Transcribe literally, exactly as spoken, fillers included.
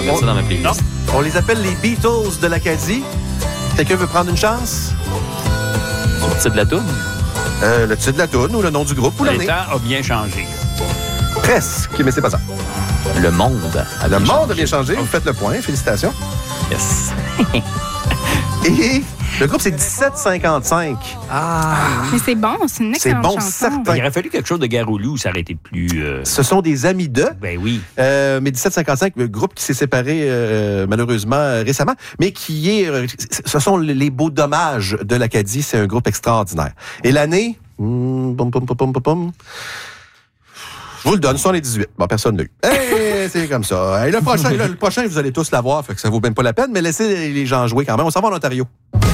mettre ça dans ma playlist. Non. On les appelle les Beatles de l'Acadie. Quelqu'un veut prendre une chance? C'est le titre de la toune. Euh, le titre de la toune ou le nom du groupe ou Le l'année? temps a bien changé. Presque, mais c'est pas ça. Le monde. a Le bien monde changé. a bien changé. Vous faites le point. Félicitations. Yes. Et le groupe, c'est dix-sept cinquante-cinq. Mais c'est bon, c'est une C'est excellente bon, chanson. certain. Il aurait fallu quelque chose de Garoulou où ça aurait été plus... euh, Ce sont des amis d'eux. Ben oui. Euh, mais dix-sept cinquante-cinq, le groupe qui s'est séparé euh, malheureusement euh, récemment, mais qui est... euh, ce sont les beaux dommages de l'Acadie. C'est un groupe extraordinaire. Et l'année... hmm, pom, pom, pom, pom, pom, pom. Je vous le donne, soixante-dix-huit. Bon, personne n'a eu. Hey, c'est comme ça. Hey, le, prochain, là, le prochain, vous allez tous l'avoir, fait que ça vaut même pas la peine, mais laissez les gens jouer quand même. On s'en va en Ontario.